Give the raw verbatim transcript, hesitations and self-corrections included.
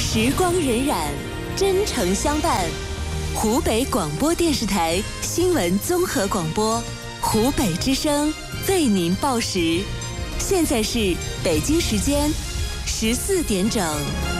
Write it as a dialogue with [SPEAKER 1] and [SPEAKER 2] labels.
[SPEAKER 1] 时光荏苒，真诚相伴。湖北广播电视台新闻综合广播，湖北之声为您报时。现在是北京时间十四点整。